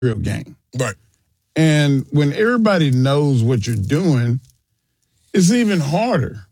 real game. Right. And when everybody knows what you're doing, it's even harder.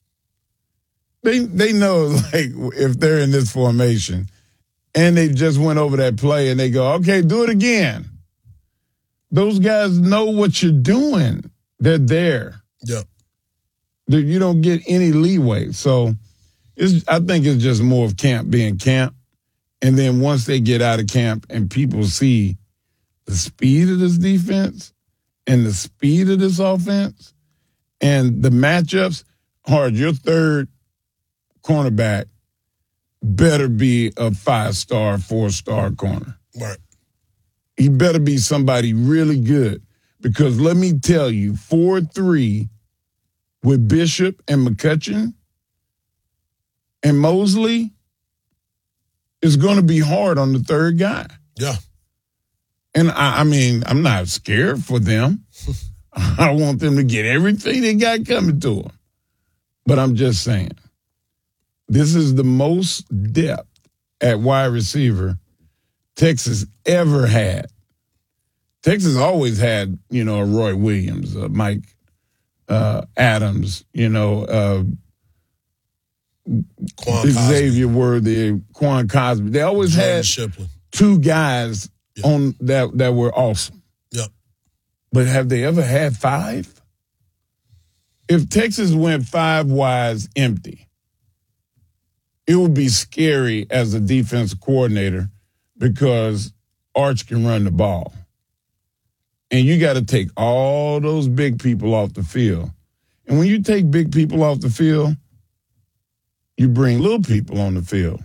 They know, like, if they're in this formation and they just went over that play and they go, okay, do it again. Those guys know what you're doing. They're there. Yeah. You don't get any leeway. So I think it's just more of camp being camp. And then once they get out of camp and people see the speed of this defense and the speed of this offense and the matchups, your third cornerback better be a 5-star, 4-star corner. Right. He better be somebody really good because let me tell you, 4-3 with Bishop and McCutcheon and Mosley is going to be hard on the third guy. Yeah. And I mean, I'm not scared for them. I want them to get everything they got coming to them. But I'm just saying, this is the most depth at wide receiver Texas ever had. Texas always had, a Roy Williams, Mike Adams, Xavier Worthy, Quan Cosby. They always had two guys on that were awesome. Yep. But have they ever had 5? If Texas went 5 wides empty, it would be scary as a defensive coordinator because Arch can run the ball. And you got to take all those big people off the field. And when you take big people off the field, you bring little people on the field.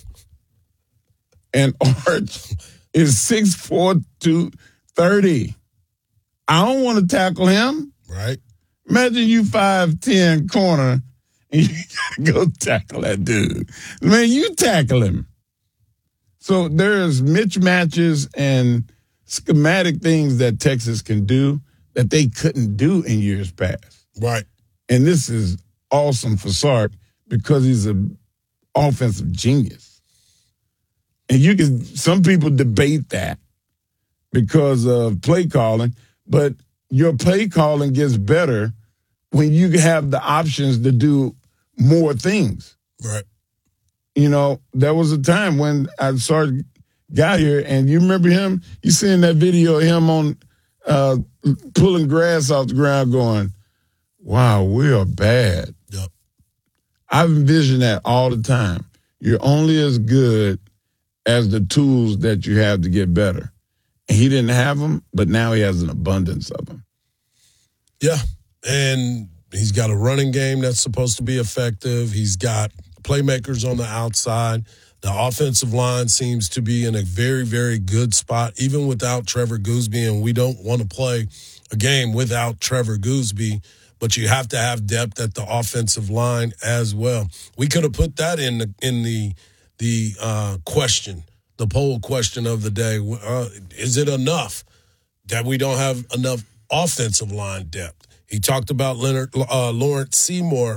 And Arch is 6'4", 230. I don't want to tackle him. Right. Imagine you 5'10" corner and you got to go tackle that dude. Man, you tackle him. So there's mismatches and schematic things that Texas can do that they couldn't do in years past. Right. And this is awesome for Sark because he's an offensive genius. And some people debate that because of play calling, but your play calling gets better when you have the options to do more things. Right. There was a time when Sark got here, and you remember him? You seen that video of him on pulling grass off the ground going, wow, we are bad. Yep. I've envisioned that all the time. You're only as good as the tools that you have to get better. And he didn't have them, but now he has an abundance of them. Yeah, and he's got a running game that's supposed to be effective. He's got playmakers on the outside. The offensive line seems to be in a very, very good spot, even without Trevor Gooseby, and we don't want to play a game without Trevor Gooseby, but you have to have depth at the offensive line as well. We could have put that in the question, the poll question of the day. Is it enough that we don't have enough offensive line depth? He talked about Lawrence Seymour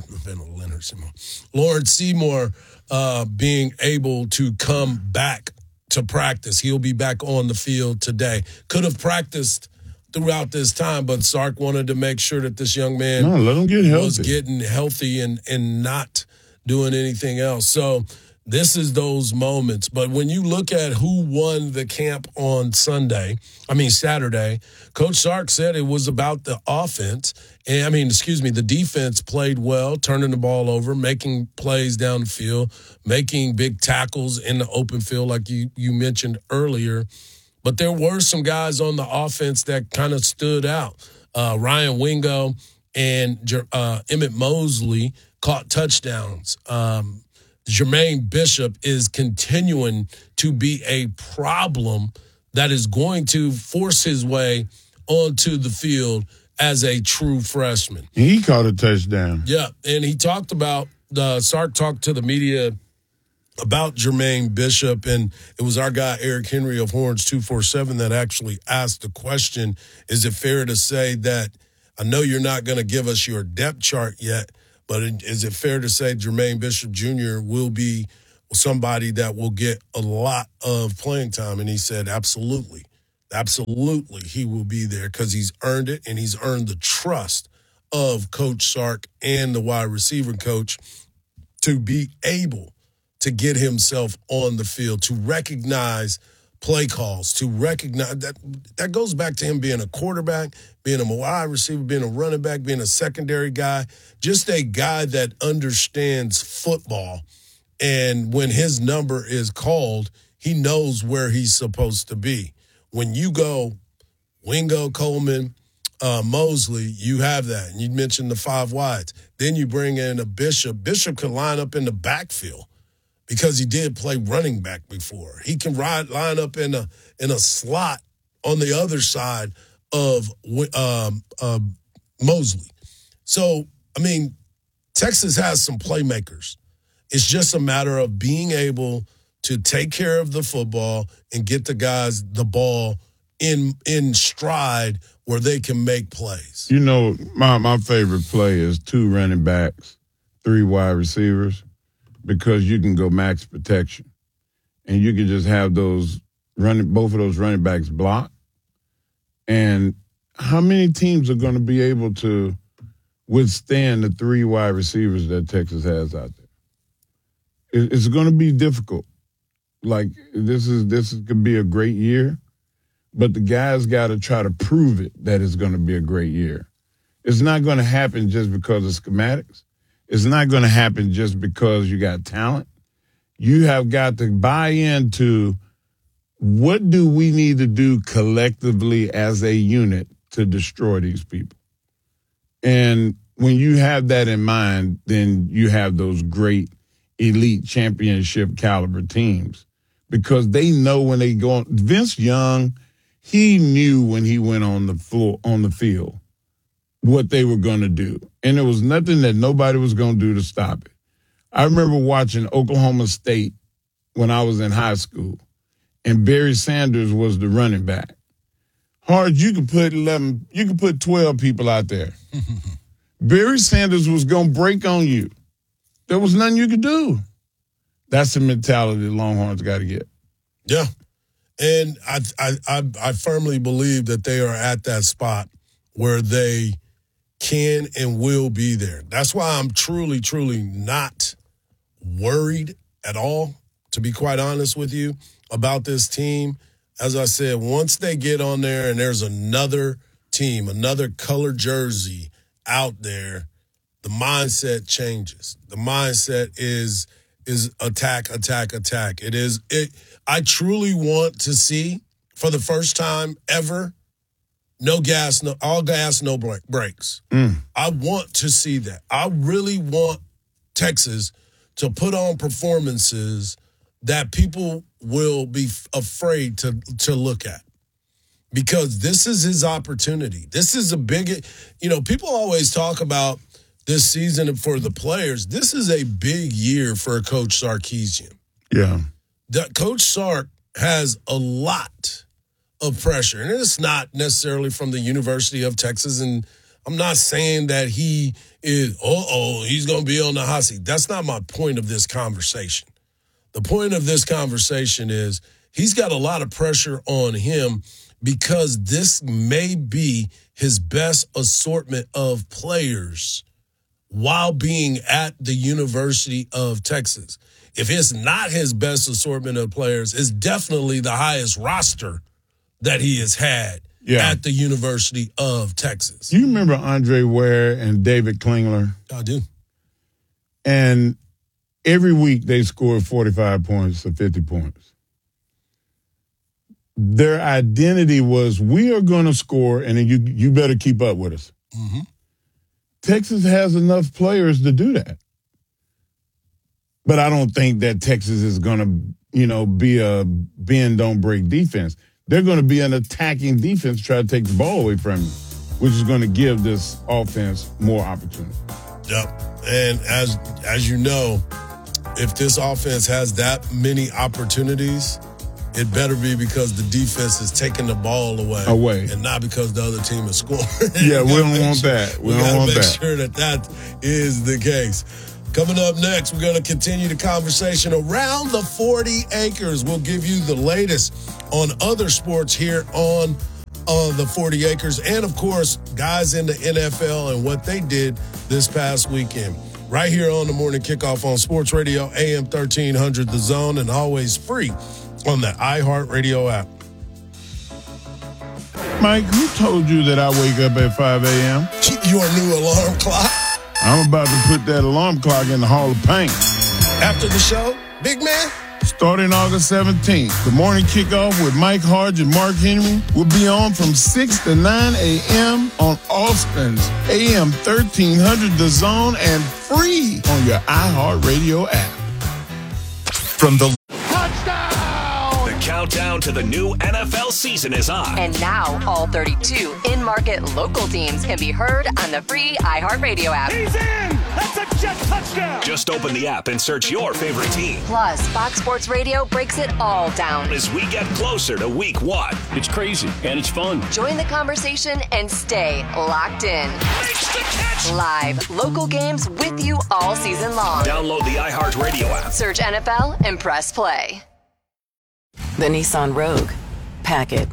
being able to come back to practice. He'll be back on the field today. Could have practiced throughout this time, but Sark wanted to make sure that this young man was getting healthy and not doing anything else. So this is those moments. But when you look at who won the camp on Saturday, Coach Sark said it was about the offense. The defense played well, turning the ball over, making plays down the field, making big tackles in the open field like you mentioned earlier. But there were some guys on the offense that kind of stood out. Ryan Wingo and Emmett Mosley caught touchdowns. Jermaine Bishop is continuing to be a problem that is going to force his way onto the field as a true freshman. He caught a touchdown. Yeah, and he talked about Sark talked to the media about Jermaine Bishop, and it was our guy Eric Henry of Horns 247 that actually asked the question, is it fair to say that, I know you're not going to give us your depth chart yet, but is it fair to say Jermaine Bishop Jr. will be somebody that will get a lot of playing time? And he said, absolutely. Absolutely, he will be there because he's earned it, and he's earned the trust of Coach Sark and the wide receiver coach to be able to get himself on the field, to recognize play calls, to recognize that goes back to him being a quarterback, being a wide receiver, being a running back, being a secondary guy, just a guy that understands football. And when his number is called, he knows where he's supposed to be. When you go Wingo, Coleman, Mosley, you have that. And you mentioned the 5 wides. Then you bring in a Bishop. Bishop can line up in the backfield because he did play running back before. He can line up in a slot on the other side of Mosley. So, I mean, Texas has some playmakers. It's just a matter of being able to take care of the football and get the guys the ball in stride where they can make plays. You know, my favorite play is 2 running backs, 3 wide receivers, because you can go max protection. And you can just have both of those running backs block. And how many teams are going to be able to withstand the 3 wide receivers that Texas has out there? It's going to be difficult. Like, this could be a great year, but the guys got to try to prove it that it's going to be a great year. It's not going to happen just because of schematics. It's not going to happen just because you got talent. You have got to buy into what do we need to do collectively as a unit to destroy these people. And when you have that in mind, then you have those great elite championship caliber teams because they know when they go on. Vince Young, he knew when he went on the floor, on the field, what they were going to do. And there was nothing that nobody was going to do to stop it. I remember watching Oklahoma State when I was in high school, and Barry Sanders was the running back. Hard, you could put 12 people out there. Barry Sanders was going to break on you. There was nothing you could do. That's the mentality the Longhorns got to get. Yeah. And I firmly believe that they are at that spot where they can and will be there. That's why I'm truly, truly not worried at all, to be quite honest with you, about this team. As I said, once they get on there and there's another team, another color jersey out there, the mindset changes. The mindset is attack, attack, attack. I truly want to see, for the first time ever, all gas, no brakes. I want to see that. I really want Texas to put on performances that people will be afraid to look at. Because this is his opportunity. This is a big, people always talk about this season for the players. This is a big year for Coach Sarkisian. Yeah. Coach Sark has a lot of pressure, and it's not necessarily from the University of Texas, and I'm not saying that he is, he's going to be on the hot seat. That's not my point of this conversation. The point of this conversation is he's got a lot of pressure on him because this may be his best assortment of players while being at the University of Texas. If it's not his best assortment of players, it's definitely the highest roster that he has had at the University of Texas. Do you remember Andre Ware and David Klingler? I do. And every week they scored 45 points or 50 points. Their identity was, we are going to score, and then you better keep up with us. Mm-hmm. Texas has enough players to do that. But I don't think that Texas is going to, be a bend, don't break defense. They're going to be an attacking defense to try to take the ball away from you, which is going to give this offense more opportunity. Yep. And as you know, if this offense has that many opportunities, it better be because the defense is taking the ball away. And not because the other team is scoring. Yeah, we don't want that. We don't want that. Make sure that is the case. Coming up next, we're going to continue the conversation around the 40 acres. We'll give you the latest on other sports here on the 40 acres. And, of course, guys in the NFL and what they did this past weekend. Right here on the Morning Kickoff on Sports Radio, AM 1300 The Zone, and always free on the iHeartRadio app. Mike, who told you that I wake up at 5 a.m.? Your new alarm clock. I'm about to put that alarm clock in the Hall of Paint. After the show, big man? Starting August 17th, the Morning Kickoff with Mike Harge and Mark Henry will be on from 6 to 9 a.m. on Austin's AM 1300 The Zone and free on your iHeartRadio app. From the countdown to the new NFL season is on. And now all 32 in-market local teams can be heard on the free iHeartRadio app. He's in! That's a jet touchdown! Just open the app and search your favorite team. Plus, Fox Sports Radio breaks it all down as we get closer to week 1. It's crazy, and it's fun. Join the conversation and stay locked in. Makes the catch! Live, local games with you all season long. Download the iHeartRadio app. Search NFL and press play. The Nissan Rogue. Pack it.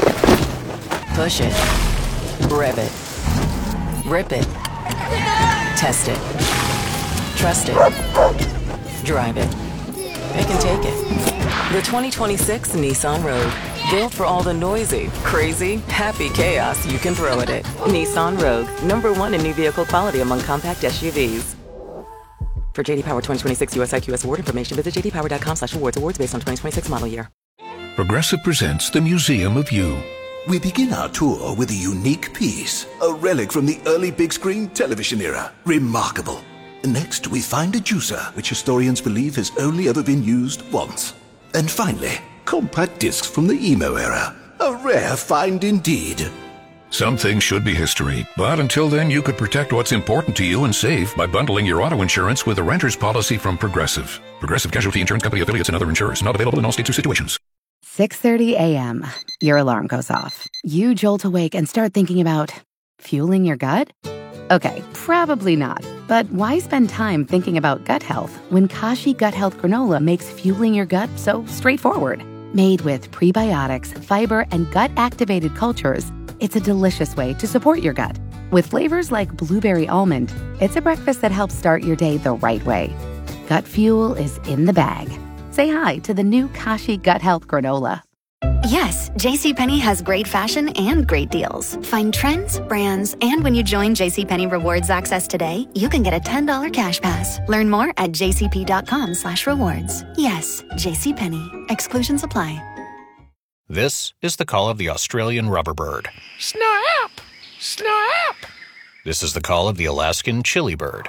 Push it. Rev it. Rip it. Test it. Trust it. Drive it. Pick and take it. The 2026 Nissan Rogue. Built for all the noisy, crazy, happy chaos you can throw at it. Nissan Rogue. #1 in new vehicle quality among compact SUVs. For JD Power 2026 US IQS award information, visit jdpower.com/awards. Awards based on 2026 model year. Progressive presents the Museum of You. We begin our tour with a unique piece, a relic from the early big screen television era. Remarkable. Next, we find a juicer, which historians believe has only ever been used once. And finally, compact discs from the emo era. A rare find indeed. Some things should be history, but until then you could protect what's important to you and save by bundling your auto insurance with a renter's policy from Progressive. Progressive Casualty Insurance Company affiliates and other insurers. Not available in all states or situations. 6:30 a.m. Your alarm goes off. You jolt awake and start thinking about fueling your gut? Okay, probably not. But why spend time thinking about gut health when Kashi Gut Health Granola makes fueling your gut so straightforward? Made with prebiotics, fiber, and gut-activated cultures, it's a delicious way to support your gut. With flavors like blueberry almond, it's a breakfast that helps start your day the right way. Gut fuel is in the bag. Say hi to the new Kashi Gut Health Granola. Yes, JCPenney has great fashion and great deals. Find trends, brands, and when you join JCPenney Rewards Access today, you can get a $10 cash pass. Learn more at jcp.com/rewards. Yes, JCPenney. Exclusions apply. This is the call of the Australian rubberbird. Snap! Snap! This is the call of the Alaskan chili bird.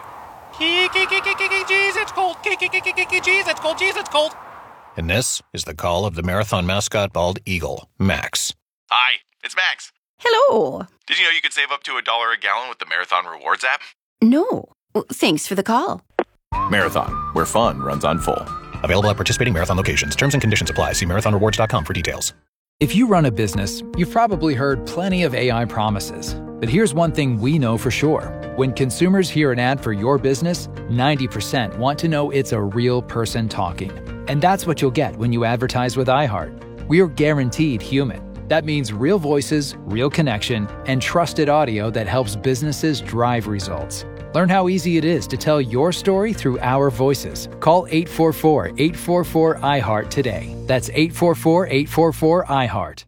Jeez, it's cold. Jeez, it's cold. Jeez, it's cold. And this is the call of the marathon mascot bald eagle, Max. Hi, it's Max. Hello. Did you know you could save up to $1 a gallon with the Marathon Rewards app? No. Thanks for the call. Marathon, where fun runs on full. Available at participating Marathon locations. Terms and conditions apply. See marathonrewards.com for details. If you run a business, you've probably heard plenty of AI promises. But here's one thing we know for sure. When consumers hear an ad for your business, 90% want to know it's a real person talking. And that's what you'll get when you advertise with iHeart. We're guaranteed human. That means real voices, real connection, and trusted audio that helps businesses drive results. Learn how easy it is to tell your story through our voices. Call 844-844-iHeart today. That's 844-844-iHeart.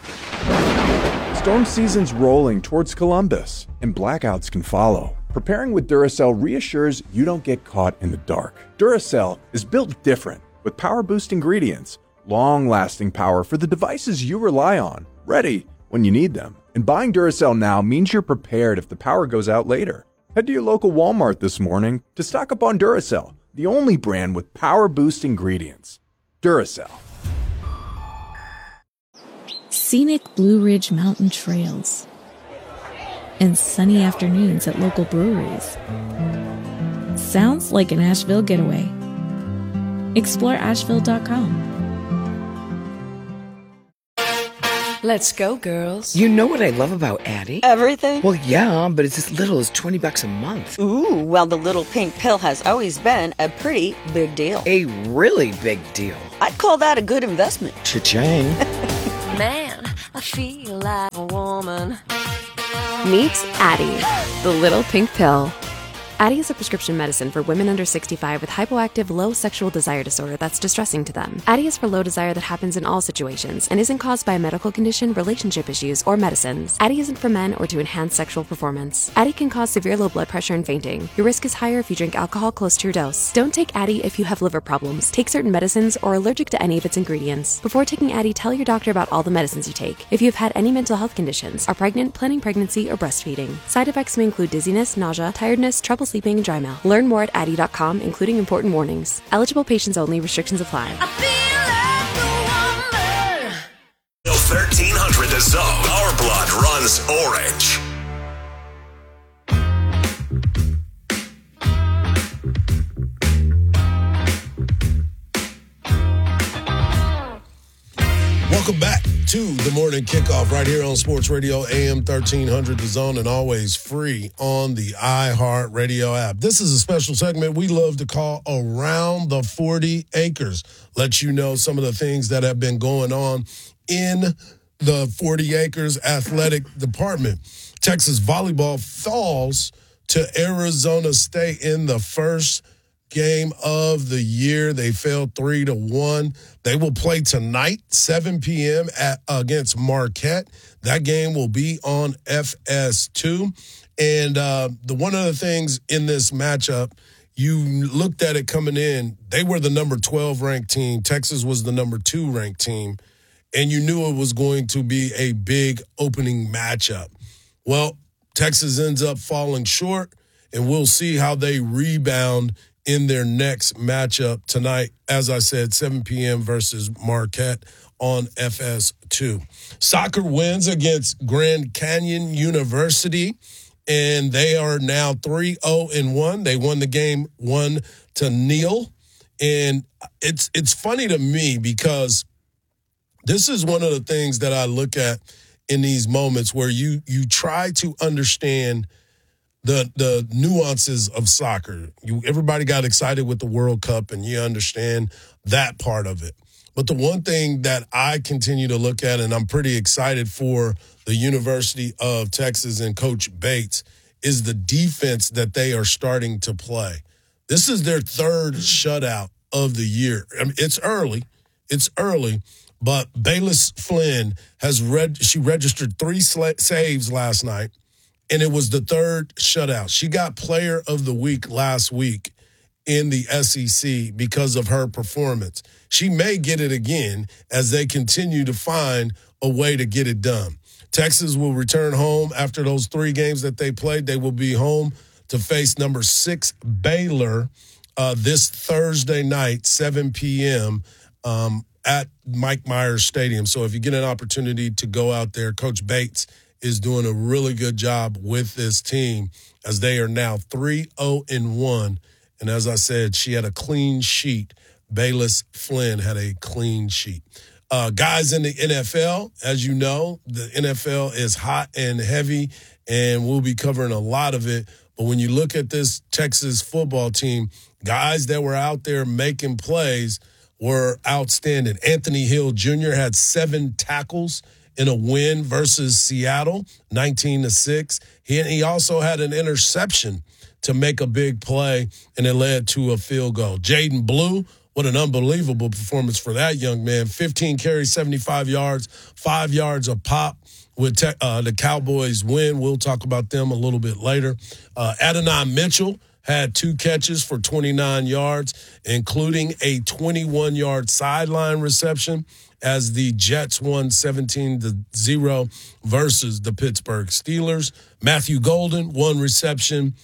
Storm season's rolling towards Columbus, and blackouts can follow. Preparing with Duracell reassures you don't get caught in the dark. Duracell is built different, with power-boost ingredients, long-lasting power for the devices you rely on, ready when you need them. And buying Duracell now means you're prepared if the power goes out later. Head to your local Walmart this morning to stock up on Duracell, the only brand with power-boost ingredients. Duracell. Scenic Blue Ridge Mountain trails and sunny afternoons at local breweries. Sounds like an Asheville getaway. Explore Asheville.com. Let's go, girls. You know what I love about Addie? Everything? Well, yeah, but it's as little as $20 a month. Ooh, well, the little pink pill has always been a pretty big deal. A really big deal. I'd call that a good investment. Cha-ching. Man, I feel like a woman. Meet Addie, the little pink pill. Addie is a prescription medicine for women under 65 with hypoactive, low sexual desire disorder that's distressing to them. Addie is for low desire that happens in all situations and isn't caused by a medical condition, relationship issues, or medicines. Addie isn't for men or to enhance sexual performance. Addie can cause severe low blood pressure and fainting. Your risk is higher if you drink alcohol close to your dose. Don't take Addie if you have liver problems, take certain medicines, or are allergic to any of its ingredients. Before taking Addie, tell your doctor about all the medicines you take. If you've had any mental health conditions, are pregnant, planning pregnancy, or breastfeeding. Side effects may include dizziness, nausea, tiredness, trouble sleeping, and dry mouth. Learn more at Addie.com, including important warnings. Eligible patients only. Restrictions apply. 1300 The Zone. Our blood runs orange. Welcome back to the morning kickoff right here on Sports Radio AM 1300 The Zone, and always free on the iHeart Radio app. This is a special segment we love to call Around the 40 Acres. Let you know some of the things that have been going on in the 40 Acres athletic department. Texas volleyball falls to Arizona State in the first game of the year. They fell 3-1. They will play tonight, 7 p.m. against Marquette. That game will be on FS2. And the one of the things in this matchup, you looked at it coming in, they were the number 12 ranked team. Texas was the number 2 ranked team. And you knew it was going to be a big opening matchup. Well, Texas ends up falling short, and we'll see how they rebound in their next matchup tonight. As I said, 7 p.m. versus Marquette on FS2. Soccer wins against Grand Canyon University, and they are now 3-0-1. They won the game 1-0. And it's funny to me because this is one of the things that I look at in these moments where you try to understand the nuances of soccer. Everybody got excited with the World Cup, and you understand that part of it. But the one thing that I continue to look at, and I'm pretty excited for the University of Texas and Coach Bates, is the defense that they are starting to play. This is their third shutout of the year. I mean, it's early, but Bayless Flynn she registered 3 saves last night, and it was the third shutout. She got Player of the Week last week in the SEC because of her performance. She may get it again as they continue to find a way to get it done. Texas will return home after those 3 games that they played. They will be home to face number 6 Baylor this Thursday night, 7 p.m. At Mike Myers Stadium. So if you get an opportunity to go out there, Coach Bates is doing a really good job with this team as they are now 3-0-1. And as I said, she had a clean sheet. Bayless Flynn had a clean sheet. Guys in the NFL, as you know, the NFL is hot and heavy, and we'll be covering a lot of it. But when you look at this Texas football team, guys that were out there making plays were outstanding. Anthony Hill Jr. had 7 tackles in a win versus Seattle, 19-6. He also had an interception to make a big play, and it led to a field goal. Jaden Blue, what an unbelievable performance for that young man. 15 carries, 75 yards, 5 yards a pop with the Cowboys win. We'll talk about them a little bit later. Adonai Mitchell had 2 catches for 29 yards, including a 21-yard sideline reception as the Jets won 17-0 versus the Pittsburgh Steelers. Matthew Golden, 1 reception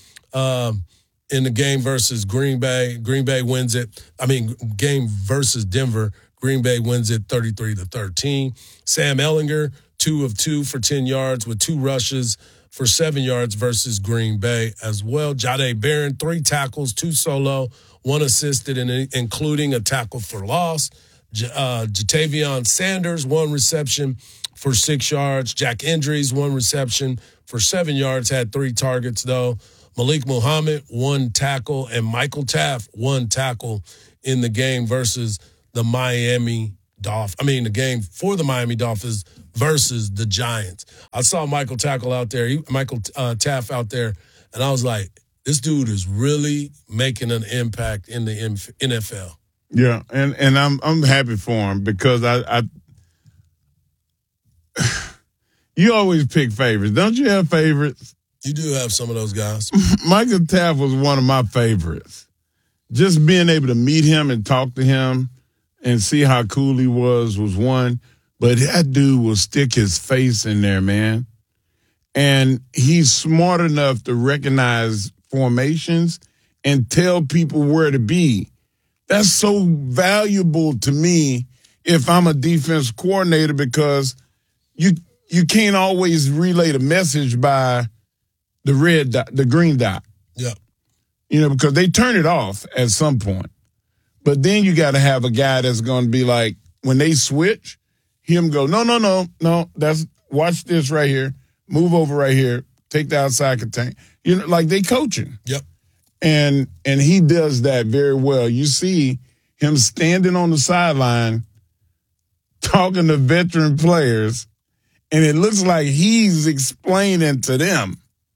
in the game versus Green Bay. Green Bay wins it. Game versus Denver. Green Bay wins it 33-13. Sam Ehlinger, 2 of 2 for 10 yards with 2 rushes for 7 yards versus Green Bay as well. Jahdae Barron, 3 tackles, 2 solo, 1 assisted, including a tackle for loss. Jatavion Sanders, 1 reception for 6 yards. Jack Indries, 1 reception for 7 yards, had 3 targets, though. Malik Muhammad, 1 tackle, and Michael Taft, 1 tackle in the game versus the Miami Dolphins. I mean, the game for the Miami Dolphins versus the Giants. I saw Michael Taft out there, and I was like, this dude is really making an impact in the NFL. Yeah, and I'm happy for him because I you always pick favorites. Don't you have favorites? You do have some of those guys. Michael Taft was one of my favorites. Just being able to meet him and talk to him and see how cool he was one. But that dude will stick his face in there, man. And he's smart enough to recognize formations and tell people where to be. That's so valuable to me if I'm a defense coordinator because you can't always relay the message by the red dot, the green dot. Yeah. You know, because they turn it off at some point. But then you got to have a guy that's going to be like, when they switch, him go, no, watch this right here. Move over right here. Take the outside contain. You know, like they coaching. Yep. And he does that very well. You see him standing on the sideline talking to veteran players, and it looks like he's explaining to them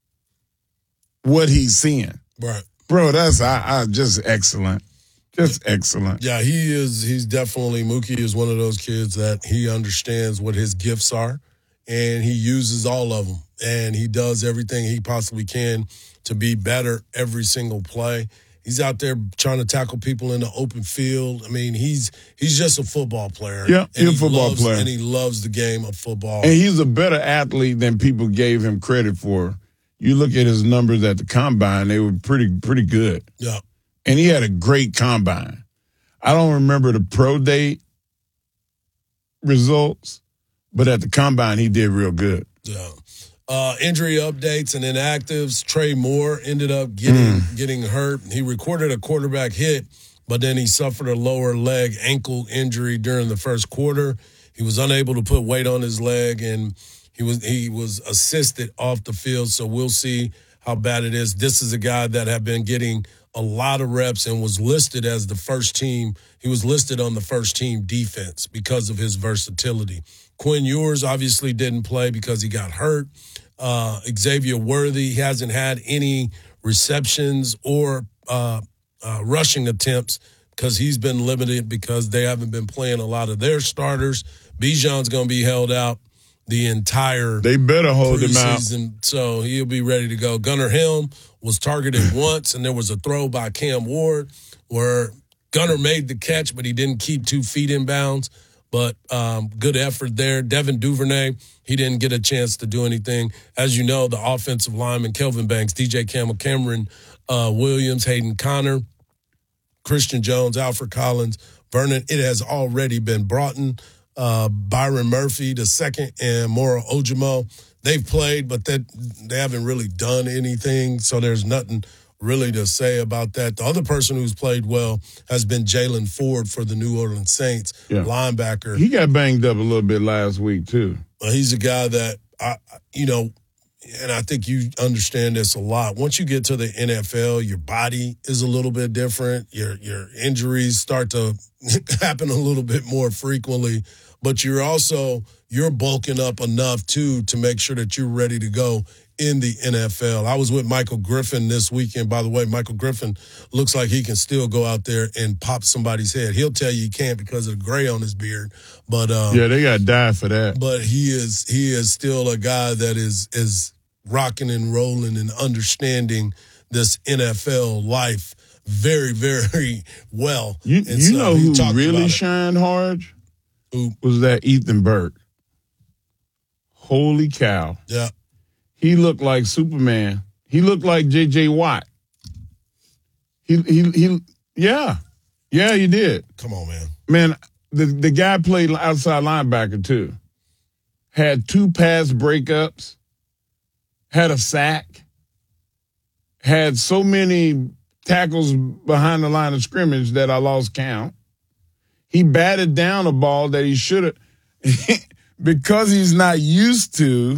what he's seeing. Right. Bro, that's just excellent. Just excellent. Yeah, he is. He's definitely, Mookie is one of those kids that he understands what his gifts are, and he uses all of them. And he does everything he possibly can to be better every single play. He's out there trying to tackle people in the open field. I mean, he's just a football player. Yeah, he's a football player. And he loves the game of football. And he's a better athlete than people gave him credit for. You look at his numbers at the combine, they were pretty good. Yeah. And he had a great combine. I don't remember the pro day results, but at the combine, he did real good. Yeah. Injury updates and inactives. Trey Moore ended up getting hurt. He recorded a quarterback hit, but then he suffered a lower leg ankle injury during the first quarter. He was unable to put weight on his leg, and he was assisted off the field, so we'll see how bad it is. This is a guy that had been getting a lot of reps and was listed as the first team. He was listed on the first team defense because of his versatility. Quinn Ewers obviously didn't play because he got hurt. Xavier Worthy hasn't had any receptions or rushing attempts because he's been limited because they haven't been playing a lot of their starters. Bijan's going to be held out the entire They better hold him out. So he'll be ready to go. Gunnar Helm was targeted once, and there was a throw by Cam Ward where Gunnar made the catch, but he didn't keep 2 feet in bounds. But good effort there. Devin Duvernay, he didn't get a chance to do anything. As you know, the offensive lineman, Kelvin Banks, DJ Campbell, Cameron Williams, Hayden Connor, Christian Jones, Alfred Collins, Vernon. It has already been Broughton, Byron Murphy, the second, and Moro Ojimo. They've played, but they haven't really done anything, so there's nothing really to say about that. The other person who's played well has been Jalen Ford for the New Orleans Saints, linebacker. He got banged up a little bit last week, too. He's a guy that, and I think you understand this a lot. Once you get to the NFL, your body is a little bit different. Your injuries start to happen a little bit more frequently, but you're bulking up enough, too, to make sure that you're ready to go in the NFL. I was with Michael Griffin this weekend. By the way, Michael Griffin looks like he can still go out there and pop somebody's head. He'll tell you he can't because of the gray on his beard. But yeah, they got to die for that. But he is still a guy that is rocking and rolling and understanding this NFL life very, very well. You know who really shined hard? Who was that? Ethan Burke. Holy cow. Yeah. He looked like Superman. He looked like J.J. Watt. He did. Come on, man. Man, the guy played outside linebacker, too. Had 2 pass breakups. Had a sack. Had so many tackles behind the line of scrimmage that I lost count. He batted down a ball that he should have. because he's not used to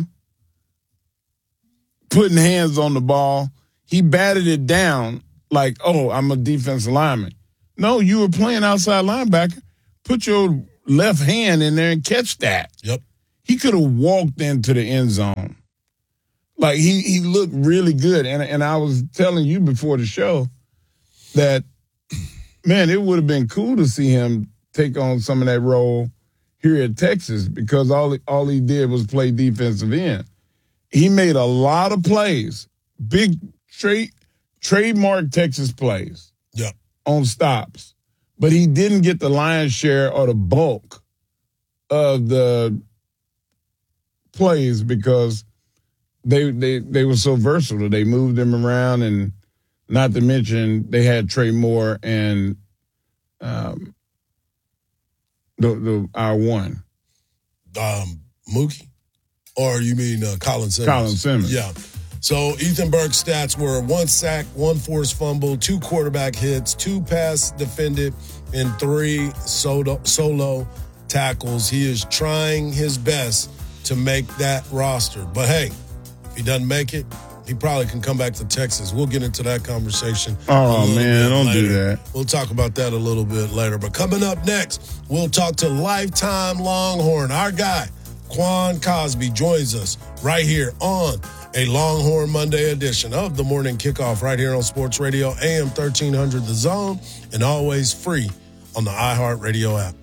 putting hands on the ball, he batted it down like, oh, I'm a defensive lineman. No, you were playing outside linebacker. Put your left hand in there and catch that. Yep. He could have walked into the end zone. Like, he looked really good. And I was telling you before the show that, man, it would have been cool to see him take on some of that role here at Texas because all he did was play defensive end. He made a lot of plays, big trademark Texas plays on stops. But he didn't get the lion's share or the bulk of the plays because they were so versatile. They moved him around, and not to mention they had Trey Moore and our one. Mookie? Or you mean Colin Simmons? Colin Simmons. Yeah. So Ethan Burke's stats were 1 sack, 1 forced fumble, 2 quarterback hits, 2 pass defended, and 3 solo tackles. He is trying his best to make that roster. But hey, if he doesn't make it, he probably can come back to Texas. We'll get into that conversation. Oh, man, don't do that. We'll talk about that a little bit later. But coming up next, we'll talk to lifetime Longhorn. Our guy, Quan Cosby, joins us right here on a Longhorn Monday edition of the Morning Kickoff right here on Sports Radio, AM 1300 The Zone, and always free on the iHeartRadio app.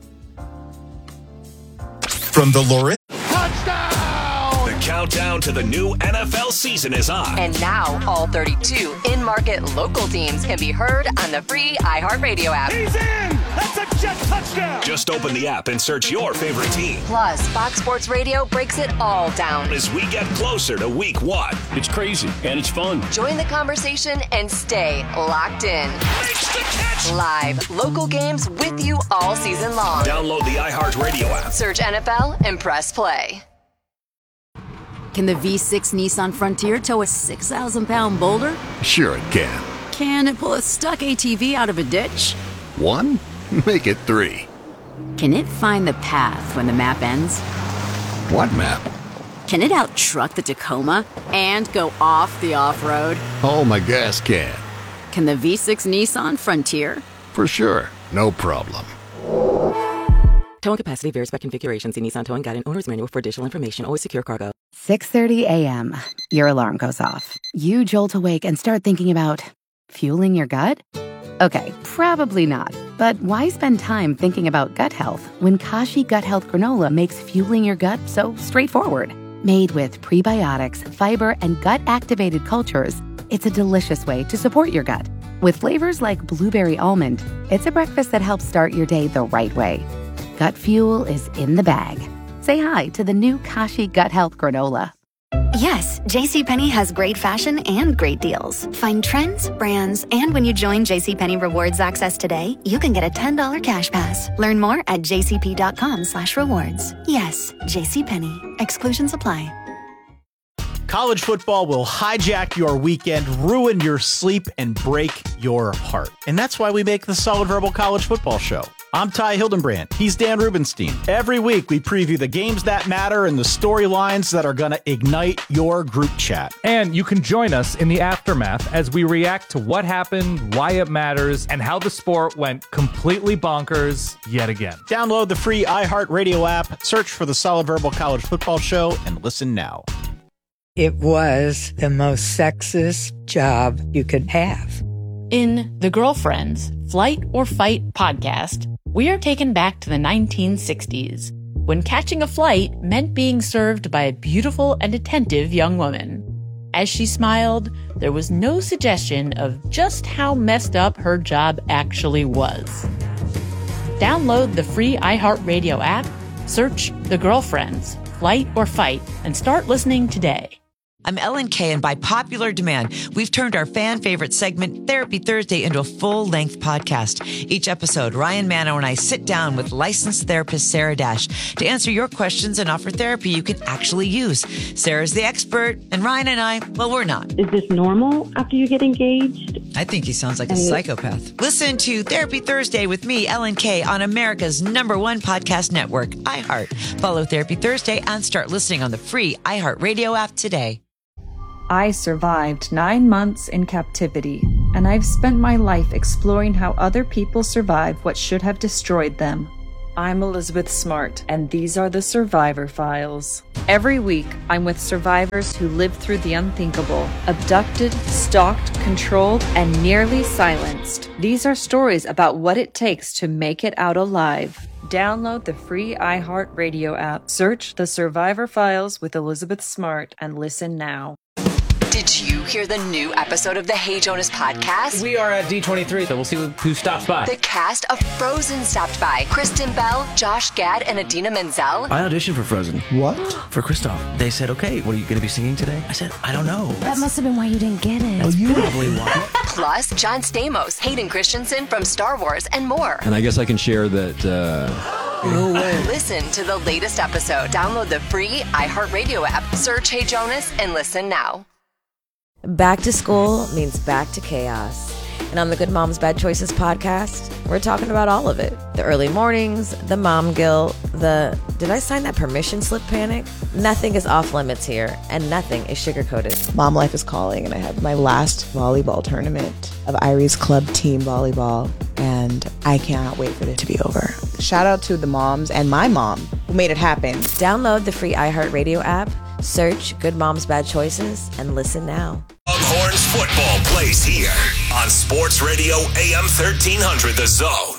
From the Lawrence. Touchdown! The countdown to the new NFL season is on. And now all 32 in-market local teams can be heard on the free iHeartRadio app. He's in! That's a jet touchdown! Just open the app and search your favorite team. Plus, Fox Sports Radio breaks it all down as we get closer to week 1. It's crazy, and it's fun. Join the conversation and stay locked in. Makes the catch! Live, local games with you all season long. Download the iHeartRadio app. Search NFL and press play. Can the V6 Nissan Frontier tow a 6,000-pound boulder? Sure it can. Can it pull a stuck ATV out of a ditch? 1? Make it 3. Can it find the path when the map ends? What map? Can it out-truck the Tacoma and go off the off-road? Oh, my gas can. Can the V6 Nissan Frontier? For sure. No problem. Towing capacity varies by configuration. See Nissan Towing Guide and Owner's Manual for additional information. Always secure cargo. 6:30 a.m. Your alarm goes off. You jolt awake and start thinking about fueling your gut? Okay, probably not. But why spend time thinking about gut health when Kashi Gut Health Granola makes fueling your gut so straightforward? Made with prebiotics, fiber, and gut-activated cultures, it's a delicious way to support your gut. With flavors like blueberry almond, it's a breakfast that helps start your day the right way. Gut fuel is in the bag. Say hi to the new Kashi Gut Health Granola. Yes, JCPenney has great fashion and great deals. Find trends, brands, and when you join JCPenney Rewards Access today, you can get a $10 cash pass. Learn more at jcp.com/rewards. Yes, JCPenney. Exclusions apply. College football will hijack your weekend, ruin your sleep, and break your heart. And that's why we make the Solid Verbal College Football Show. I'm Ty Hildenbrand. He's Dan Rubenstein. Every week, we preview the games that matter and the storylines that are going to ignite your group chat. And you can join us in the aftermath as we react to what happened, why it matters, and how the sport went completely bonkers yet again. Download the free iHeartRadio app, search for the Solid Verbal College Football Show, and listen now. It was the most sexist job you could have. In The Girlfriends, Flight or Fight podcast, we are taken back to the 1960s, when catching a flight meant being served by a beautiful and attentive young woman. As she smiled, there was no suggestion of just how messed up her job actually was. Download the free iHeartRadio app, search The Girlfriends, Flight or Fight, and start listening today. I'm Ellen Kay, and by popular demand, we've turned our fan favorite segment, Therapy Thursday, into a full-length podcast. Each episode, Ryan Manno and I sit down with licensed therapist Sarah Dash to answer your questions and offer therapy you can actually use. Sarah's the expert, and Ryan and I, well, we're not. Is this normal after you get engaged? I think he sounds like a psychopath. Listen to Therapy Thursday with me, Ellen Kay, on America's #1 podcast network, iHeart. Follow Therapy Thursday and start listening on the free iHeartRadio app today. I survived 9 months in captivity, and I've spent my life exploring how other people survive what should have destroyed them. I'm Elizabeth Smart, and these are the Survivor Files. Every week, I'm with survivors who lived through the unthinkable, abducted, stalked, controlled, and nearly silenced. These are stories about what it takes to make it out alive. Download the free iHeartRadio app, search The Survivor Files with Elizabeth Smart, and listen now. Did you hear the new episode of the Hey Jonas podcast? We are at D23, so we'll see who stops by. The cast of Frozen stopped by. Kristen Bell, Josh Gad, and Idina Menzel. I auditioned for Frozen. What? For Kristoff. They said, okay, what are you going to be singing today? I said, I don't know. That must have been why you didn't get it. That's probably why. Plus, John Stamos, Hayden Christensen from Star Wars, and more. And I guess I can share that... No way. Listen to the latest episode. Download the free iHeartRadio app. Search Hey Jonas and listen now. Back to school means back to chaos. And on the Good Moms Bad Choices podcast, we're talking about all of it. The early mornings, the mom guilt, the did I sign that permission slip panic? Nothing is off limits here, and nothing is sugar-coated. Mom life is calling, and I have my last volleyball tournament of Irie's club team volleyball, and I cannot wait for it to be over. Shout out to the moms and my mom who made it happen. Download the free iHeartRadio app, search Good Moms Bad Choices, and listen now. Longhorns football plays here on Sports Radio AM 1300 The Zone.